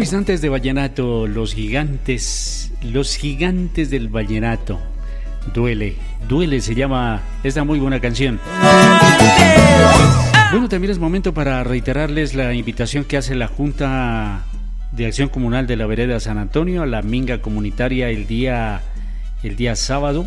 instantes de vallenato, los gigantes del vallenato. Duele se llama esta muy buena canción. Bueno, también es momento para reiterarles la invitación que hace la Junta de Acción Comunal de la Vereda San Antonio a la minga comunitaria el día sábado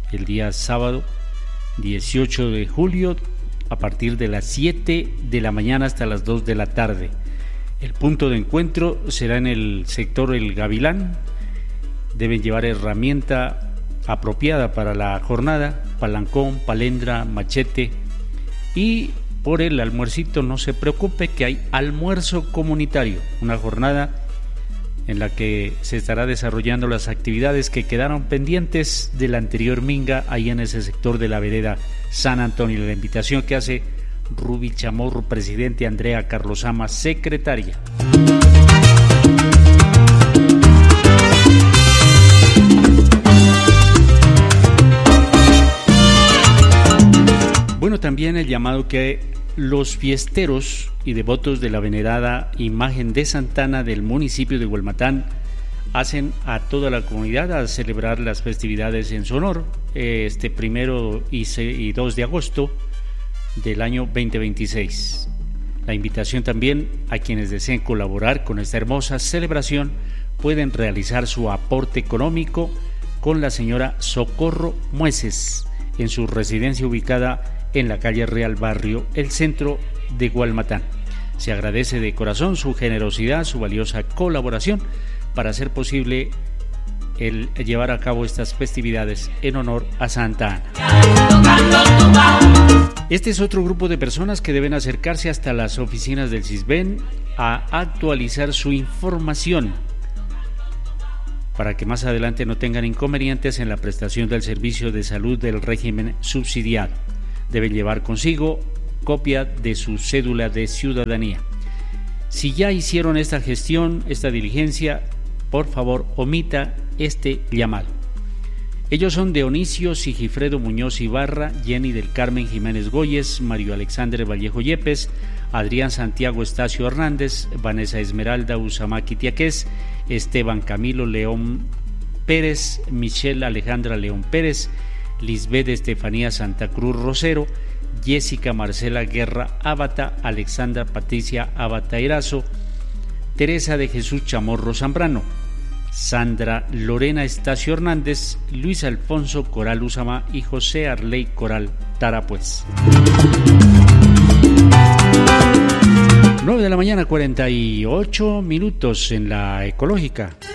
18 de julio a partir de las 7 de la mañana hasta las 2 de la tarde. El punto de encuentro será en el sector El Gavilán. Deben llevar herramienta apropiada para la jornada, palancón, palendra, machete, y por el almuercito no se preocupe que hay almuerzo comunitario, una jornada en la que se estará desarrollando las actividades que quedaron pendientes de la anterior minga ahí en ese sector de la vereda San Antonio. La invitación que hace Ruby Chamorro, presidente, Andrea Carlosama, secretaria. Bueno, también el llamado que los fiesteros y devotos de la venerada imagen de Santana del municipio de Huelmatán hacen a toda la comunidad a celebrar las festividades en su honor este 1 y 2 de agosto del año 2026. La invitación también a quienes deseen colaborar con esta hermosa celebración pueden realizar su aporte económico con la señora Socorro Mueces en su residencia ubicada en la calle Real Barrio, el centro de Hualmatán. Se agradece de corazón su generosidad, su valiosa colaboración para hacer posible el llevar a cabo estas festividades en honor a Santa Ana. Este es otro grupo de personas que deben acercarse hasta las oficinas del CISBEN a actualizar su información para que más adelante no tengan inconvenientes en la prestación del servicio de salud del régimen subsidiado. Deben llevar consigo copia de su cédula de ciudadanía. Si ya hicieron esta gestión, esta diligencia, por favor omita este llamado. Ellos son Dionisio Sigifredo Muñoz Ibarra, Jenny del Carmen Jiménez Goyes, Mario Alexander Vallejo Yepes, Adrián Santiago Estacio Hernández, Vanessa Esmeralda Usamaki Tiaqués, Esteban Camilo León Pérez, Michelle Alejandra León Pérez, Lisbeth Estefanía Santa Cruz Rosero, Jessica Marcela Guerra Ábata, Alexandra Patricia Ábata Erazo, Teresa de Jesús Chamorro Zambrano, Sandra Lorena Estacio Hernández, Luis Alfonso Coral Usama y José Arley Coral Tarapuez. 9 de la mañana, 48 minutos en la Ecológica.